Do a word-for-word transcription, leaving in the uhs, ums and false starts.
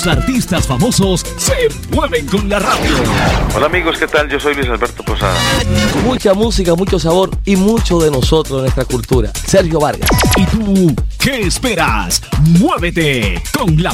Los artistas famosos se mueven con la radio. Hola amigos, ¿qué tal? Yo soy Luis Alberto Posada. Mucha música, mucho sabor y mucho de nosotros, de nuestra cultura. Sergio Vargas. ¿Y tú qué esperas? Muévete con la